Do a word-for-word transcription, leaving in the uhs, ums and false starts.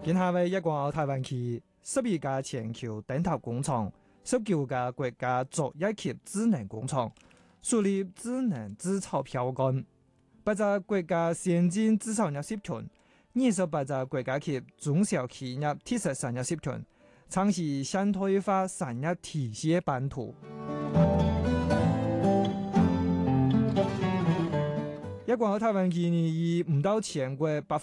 今下為一廣台灣區十二家全球燈塔工廠、十九家國家作一級智能工廠樹立智能製造標杆，八個國家先進製造業集團、二十八個國家級中小企業特色產業集團，創是現代化產業體系版圖。一廣台灣區以唔到全國百分